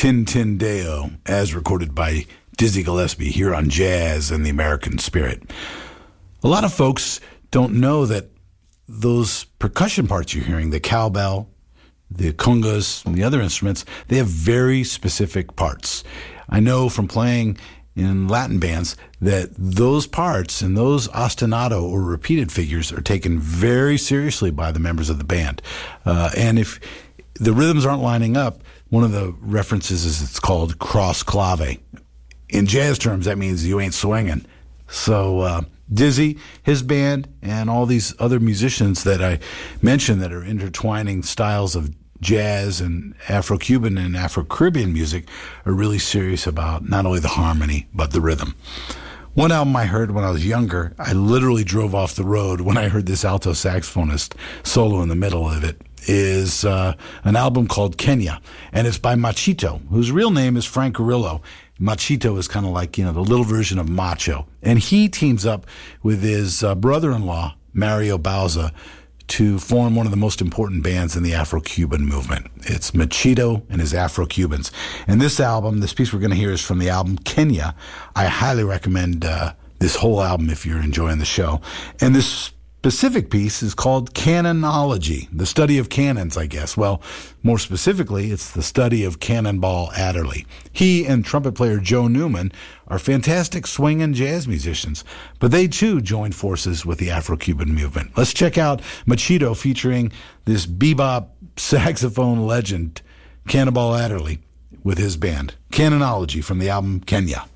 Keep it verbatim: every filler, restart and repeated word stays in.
Tintindeo, as recorded by Dizzy Gillespie here on Jazz and the American Spirit. A lot of folks don't know that those percussion parts you're hearing, the cowbell, the congas, and the other instruments, they have very specific parts. I know from playing in Latin bands that those parts and those ostinato or repeated figures are taken very seriously by the members of the band. Uh, and if the rhythms aren't lining up, one of the references is it's called cross clave. In jazz terms, that means you ain't swinging. So uh, Dizzy, his band, and all these other musicians that I mentioned that are intertwining styles of jazz and Afro-Cuban and Afro-Caribbean music are really serious about not only the harmony, but the rhythm. One album I heard when I was younger, I literally drove off the road when I heard this alto saxophonist solo in the middle of it, is uh, an album called Kenya, and it's by Machito, whose real name is Frank Grillo. Machito is kind of like, you know, the little version of Macho. And he teams up with his uh, brother-in-law, Mario Bauza, to form one of the most important bands in the Afro-Cuban movement. It's Machito and his Afro-Cubans. And this album, this piece we're going to hear is from the album Kenya. I highly recommend uh, this whole album if you're enjoying the show. And this specific piece is called Canonology, the study of canons, I guess. Well, more specifically, it's the study of Cannonball Adderley. He and trumpet player Joe Newman are fantastic swing and jazz musicians, but they too joined forces with the Afro-Cuban movement. Let's check out Machito featuring this bebop saxophone legend, Cannonball Adderley, with his band. Canonology from the album Kenya.